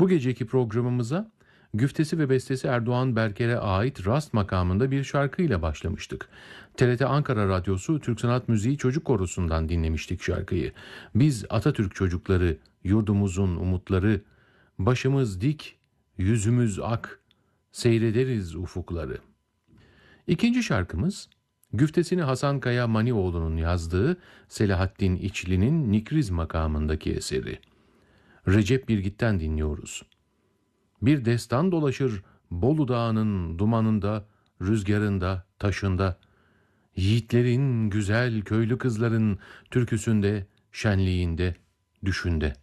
Bu geceki programımıza güftesi ve bestesi Erdoğan Berker'e ait Rast makamında bir şarkıyla başlamıştık. TRT Ankara Radyosu Türk Sanat Müziği Çocuk Korosu'ndan dinlemiştik şarkıyı. Biz Atatürk çocukları, yurdumuzun umutları, başımız dik, yüzümüz ak, seyrederiz ufukları. İkinci şarkımız, güftesini Hasan Kaya Manioğlu'nun yazdığı Selahattin İçli'nin Nikriz makamındaki eseri. Recep Birgit'ten dinliyoruz. Bir destan dolaşır Bolu Dağı'nın dumanında, rüzgarında, taşında. Yiğitlerin, güzel köylü kızların türküsünde, şenliğinde, düşünde.